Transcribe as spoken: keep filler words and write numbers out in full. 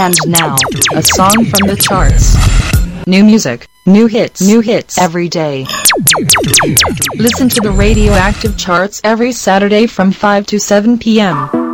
And now, a song from the charts. New music, new hits, new hits every day. Listen to the Radioactive Charts every Saturday from five to seven p m